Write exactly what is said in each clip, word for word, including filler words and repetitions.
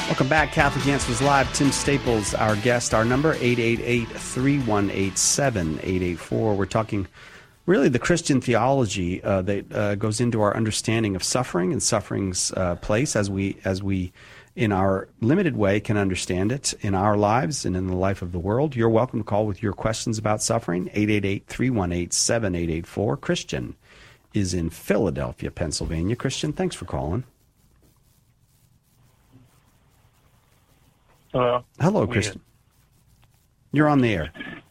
Welcome back. Catholic Answers Live. Tim Staples, our guest. Our number, eight eight eight, three one eight, seven eight eight four. We're talking really the Christian theology uh, that uh, goes into our understanding of suffering and suffering's uh, place as we, as we, in our limited way, can understand it in our lives and in the life of the world. You're welcome to call with your questions about suffering, eight eight eight, three one eight, seven eight eight four. Christian is in Philadelphia, Pennsylvania. Christian, thanks for calling. Hello. Hello, Christian. You're on the air.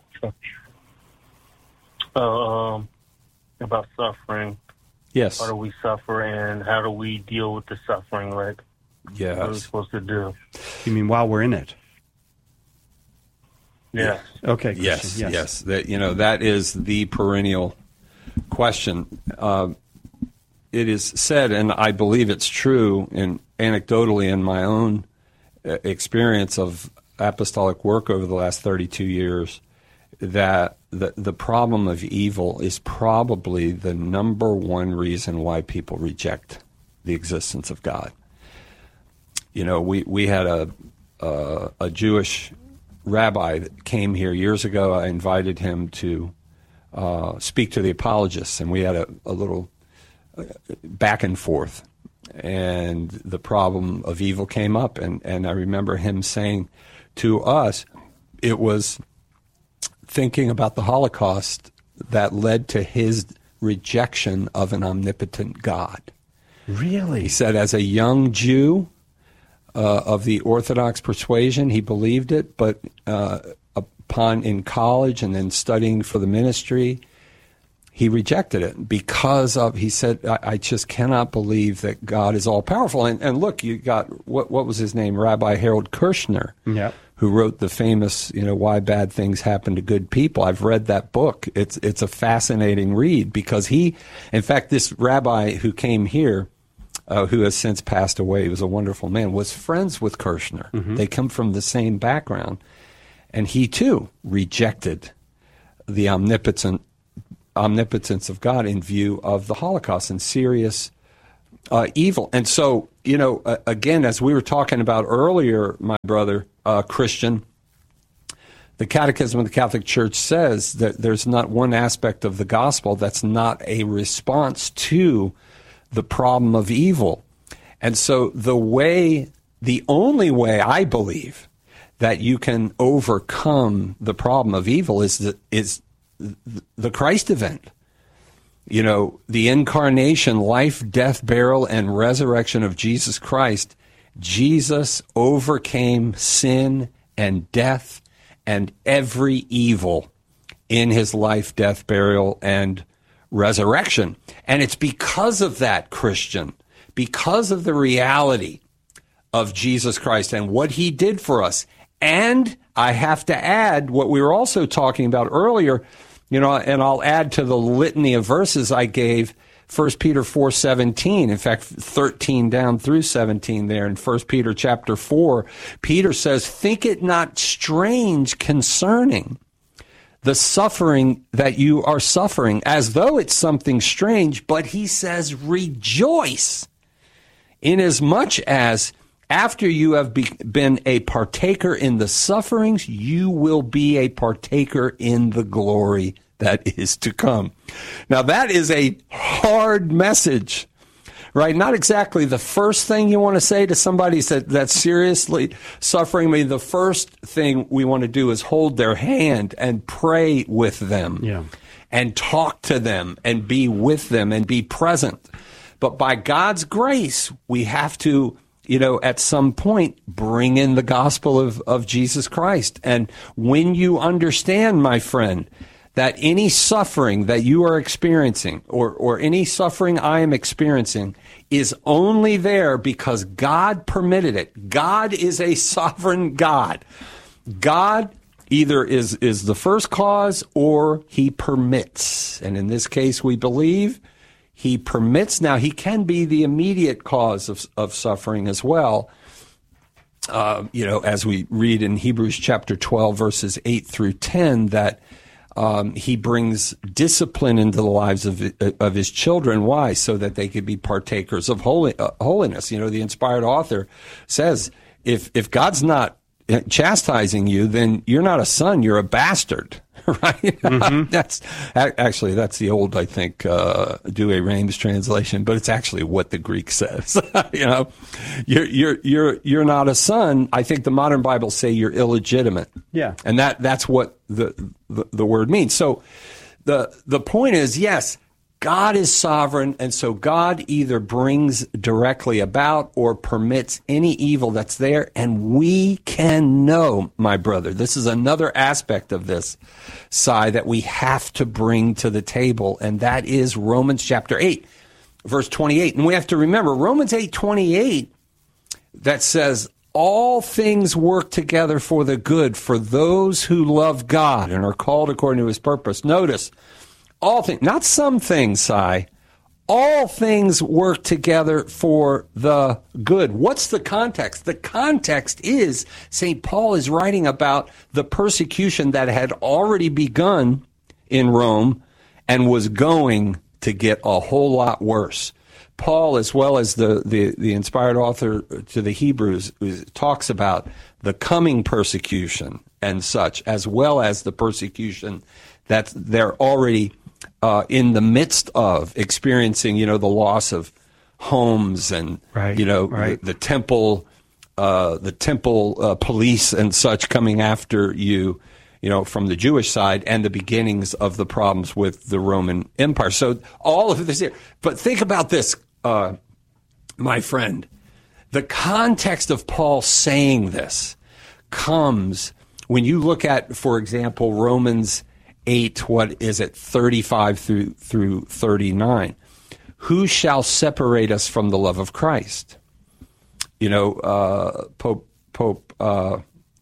Uh, um, about suffering. Yes. How do we suffer, and how do we deal with the suffering? Like, yes. what are we supposed to do? You mean while we're in it? Yes. Okay. Christian. Yes. Yes. Yes. That you know that is the perennial question. Uh, it is said, and I believe it's true, and anecdotally in my own experience of apostolic work over the last thirty-two years, that the the problem of evil is probably the number one reason why people reject the existence of God. You know, we, we had a, a a Jewish rabbi that came here years ago. I invited him to uh, speak to the apologists, and we had a, a little back and forth. And the problem of evil came up, and, and I remember him saying to us, it was thinking about the Holocaust that led to his rejection of an omnipotent God. Really? He said as a young Jew uh, of the Orthodox persuasion, he believed it, but uh, upon in college and then studying for the ministry, he rejected it because of, he said, I, I just cannot believe that God is all-powerful. And, and look, you got, what what was his name? Rabbi Harold Kirshner, yep. who wrote the famous, you know, Why Bad Things Happen to Good People. I've read that book. It's it's a fascinating read because he, in fact, this rabbi who came here, uh, who has since passed away, he was a wonderful man, was friends with Kirshner. Mm-hmm. They come from the same background. And he, too, rejected the omnipotent omnipotence of God in view of the Holocaust and serious uh, evil. And so, you know, uh, again, as we were talking about earlier, my brother, uh, Christian, the Catechism of the Catholic Church says that there's not one aspect of the gospel that's not a response to the problem of evil. And so the way, the only way I believe that you can overcome the problem of evil is that is the Christ event. You know, the incarnation, life, death, burial, and resurrection of Jesus Christ. Jesus overcame sin and death and every evil in his life, death, burial, and resurrection. And it's because of that, Christian, because of the reality of Jesus Christ and what he did for us. And I have to add what we were also talking about earlier, you know, and I'll add to the litany of verses I gave, First Peter four seventeen, in fact, thirteen down through seventeen there in First Peter chapter four, Peter says, think it not strange concerning the suffering that you are suffering, as though it's something strange, but he says, rejoice, inasmuch as after you have be, been a partaker in the sufferings, you will be a partaker in the glory that is to come. Now, that is a hard message, right? Not exactly the first thing you want to say to somebody that, that's seriously suffering. I mean, the first thing we want to do is hold their hand and pray with them, yeah. and talk to them and be with them and be present. But by God's grace, we have to, you know, at some point, bring in the gospel of, of Jesus Christ. And when you understand, my friend, that any suffering that you are experiencing or, or any suffering I am experiencing is only there because God permitted it. God is a sovereign God. God either is, is the first cause or he permits. And in this case, we believe he permits. Now, he can be the immediate cause of, of suffering as well. Uh, you know, as we read in Hebrews chapter twelve, verses eight through ten, that um, he brings discipline into the lives of of his children. Why? So that they could be partakers of holy, uh, holiness. You know, the inspired author says, if if God's not chastising you, then you're not a son, you're a bastard, right? Mm-hmm. That's actually that's the old, I think, uh, Douay-Rheims translation, but it's actually what the Greek says. You know, you're you're you're you're not a son. I think the modern Bibles say you're illegitimate. Yeah, and that that's what the the, the word means. So the the point is, yes, God is sovereign, and so God either brings directly about or permits any evil that's there, and we can know, my brother. This is another aspect of this, Si, that we have to bring to the table, and that is Romans chapter eight, verse twenty-eight. And we have to remember, Romans eight twenty-eight, that says, all things work together for the good for those who love God and are called according to his purpose. Notice, all things, not some things, Si. All things work together for the good. What's the context? The context is Saint Paul is writing about the persecution that had already begun in Rome and was going to get a whole lot worse. Paul, as well as the, the, the inspired author to the Hebrews, talks about the coming persecution and such, as well as the persecution that they're already Uh, in the midst of experiencing, you know, the loss of homes and, right, you know, right. the, the temple, uh, the temple uh, police and such coming after you, you know, from the Jewish side, and the beginnings of the problems with the Roman Empire. So all of this here. But think about this, uh, my friend. The context of Paul saying this comes when you look at, for example, Romans eight, what is it, thirty-five through through thirty-nine. Who shall separate us from the love of Christ? You know, uh, Pope, Pope uh,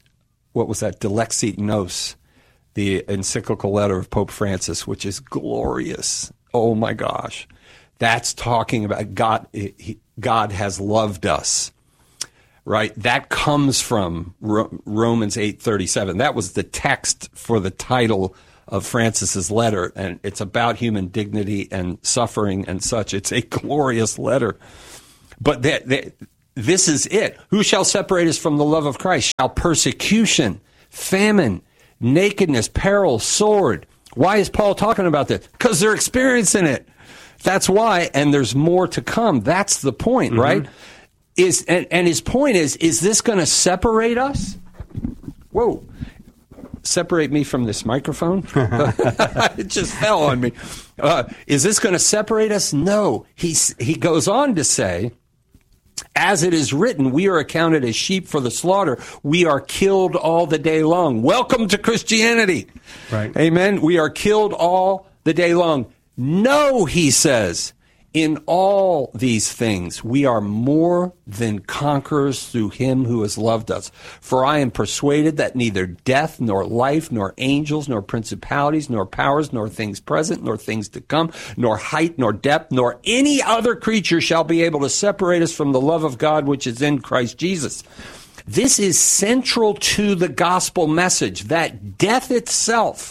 what was that, Dilexit Nos, the encyclical letter of Pope Francis, which is glorious. Oh my gosh. That's talking about God, he, God has loved us. Right? That comes from Ro- Romans eight thirty-seven. That was the text for the title of Francis's letter, and it's about human dignity and suffering and such. It's a glorious letter. But that, that, this is it. Who shall separate us from the love of Christ? Shall persecution, famine, nakedness, peril, sword? Why is Paul talking about this? Because they're experiencing it. That's why, and there's more to come. That's the point, mm-hmm. right? Is and, and his point is, is this going to separate us? Whoa. Separate me from this microphone? It just fell on me. Uh, is this going to separate us? No. He's, he goes on to say, as it is written, we are accounted as sheep for the slaughter. We are killed all the day long. Welcome to Christianity. Right. Amen. We are killed all the day long. No, he says, in all these things, we are more than conquerors through him who has loved us. For I am persuaded that neither death, nor life, nor angels, nor principalities, nor powers, nor things present, nor things to come, nor height, nor depth, nor any other creature shall be able to separate us from the love of God which is in Christ Jesus. This is central to the gospel message, that death itself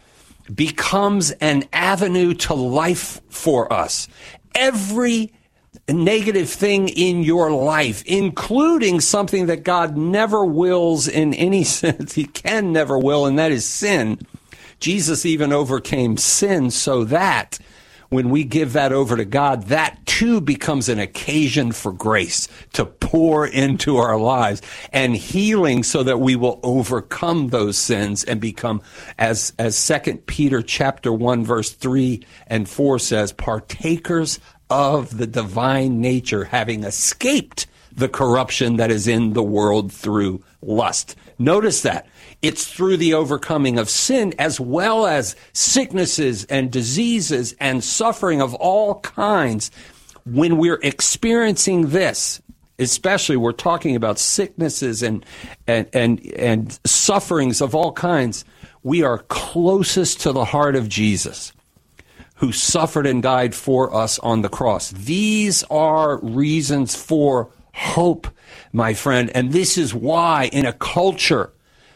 becomes an avenue to life for us. Every negative thing in your life, including something that God never wills in any sense, he can never will, and that is sin. Jesus even overcame sin so that when we give that over to God, that too becomes an occasion for grace to pour into our lives and healing so that we will overcome those sins and become, as as Second Peter chapter one, verse three and four says, partakers of the divine nature, having escaped the corruption that is in the world through lust. Notice that. It's through the overcoming of sin as well as sicknesses and diseases and suffering of all kinds. When we're experiencing this, especially we're talking about sicknesses and, and, and, and sufferings of all kinds, we are closest to the heart of Jesus, who suffered and died for us on the cross. These are reasons for hope, my friend. And this is why in a culture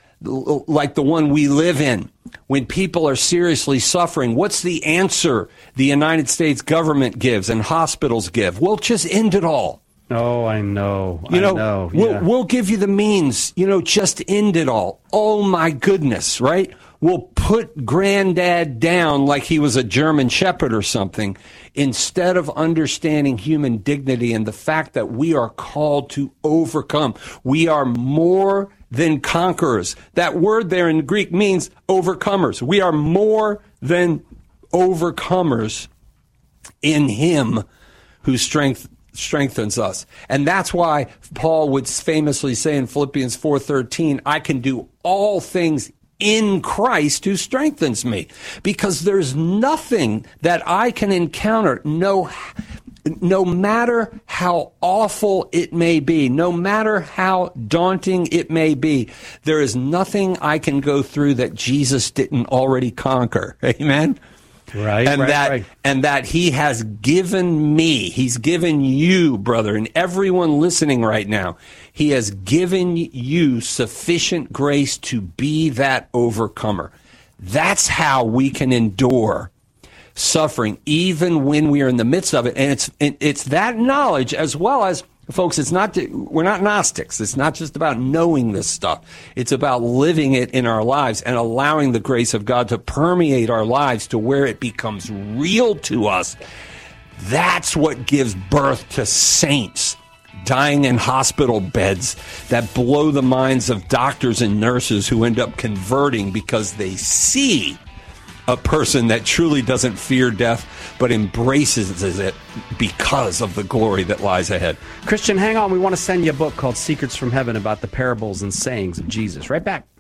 like the one we live in, when people are seriously suffering, what's the answer the United States government gives and hospitals give? Well, just end it all. Oh, I know. You know, I know. We'll, Yeah. we'll give you the means, you know, just end it all. Oh, my goodness, right? We'll put granddad down like he was a German shepherd or something, instead of understanding human dignity and the fact that we are called to overcome. We are more than conquerors. That word there in Greek means overcomers. We are more than overcomers in him who strength, strengthens us. And that's why Paul would famously say in Philippians four thirteen, I can do all things in Christ who strengthens me. Because there's nothing that I can encounter, no, no matter how awful it may be, no matter how daunting it may be, there is nothing I can go through that Jesus didn't already conquer. Amen? Right, and right, that right. and that he has given me, he's given you, brother, and everyone listening right now, he has given you sufficient grace to be that overcomer. That's how we can endure suffering, even when we are in the midst of it. And it's it's that knowledge, as well as, folks, it's not we're not Gnostics. It's not just about knowing this stuff. It's about living it in our lives and allowing the grace of God to permeate our lives to where it becomes real to us. That's what gives birth to saints dying in hospital beds that blow the minds of doctors and nurses who end up converting because they see a person that truly doesn't fear death but embraces it because of the glory that lies ahead. Christian, hang on. We want to send you a book called Secrets from Heaven about the parables and sayings of Jesus. Right back.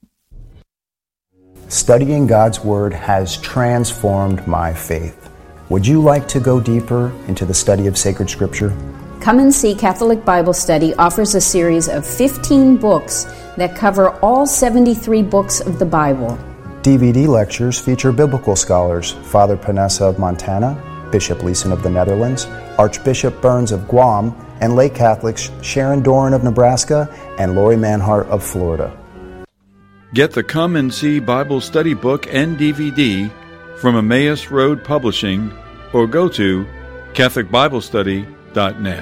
Studying God's Word has transformed my faith. Would you like to go deeper into the study of sacred Scripture? Come and See Catholic Bible Study offers a series of fifteen books that cover all seventy-three books of the Bible. D V D lectures feature biblical scholars Father Panessa of Montana, Bishop Leeson of the Netherlands, Archbishop Burns of Guam, and lay Catholics Sharon Doran of Nebraska and Lori Manhart of Florida. Get the Come and See Bible Study Book and D V D from Emmaus Road Publishing or go to Catholic Bible Study dot net.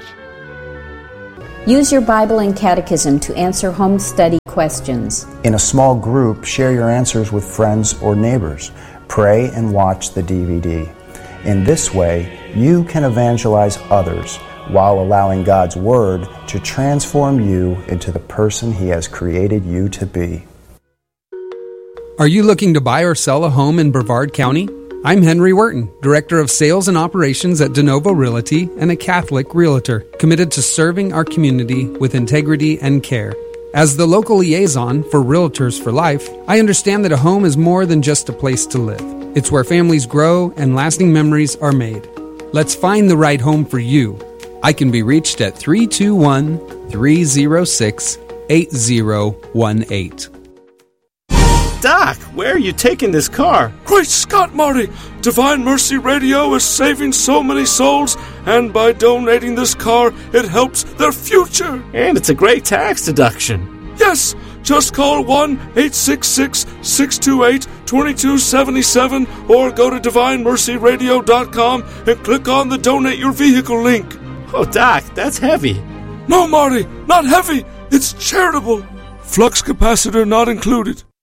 Use your Bible and Catechism to answer home study questions. In a small group, share your answers with friends or neighbors. Pray and watch the D V D. In this way, you can evangelize others while allowing God's Word to transform you into the person He has created you to be. Are you looking to buy or sell a home in Brevard County? I'm Henry Wharton, Director of Sales and Operations at DeNovo Realty and a Catholic Realtor, committed to serving our community with integrity and care. As the local liaison for Realtors for Life, I understand that a home is more than just a place to live. It's where families grow and lasting memories are made. Let's find the right home for you. I can be reached at three two one, three zero six, eight zero one eight. Doc, where are you taking this car? Great Scott, Marty! Divine Mercy Radio is saving so many souls, and by donating this car, it helps their future. And it's a great tax deduction. Yes, just call one eight six six, six two eight, two two seven seven or go to divine mercy radio dot com and click on the Donate Your Vehicle link. Oh, Doc, that's heavy. No, Marty, not heavy. It's charitable. Flux capacitor not included.